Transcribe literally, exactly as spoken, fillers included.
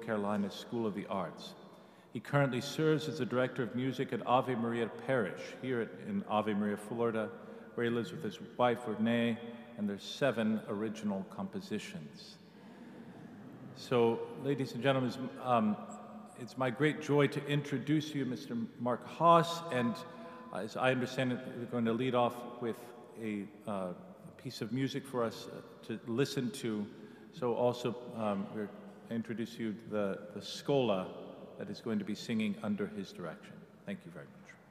North Carolina School of the Arts. He currently serves as the Director of Music at Ave Maria Parish here at, in Ave Maria, Florida, where he lives with his wife, Renee, and their seven original compositions. So, ladies and gentlemen, um, it's my great joy to introduce you Mister Mark Haas, and uh, as I understand it, we're going to lead off with a, uh, a piece of music for us uh, to listen to. So also, um, we're I introduce you to the, the Schola that is going to be singing under his direction. Thank you very much.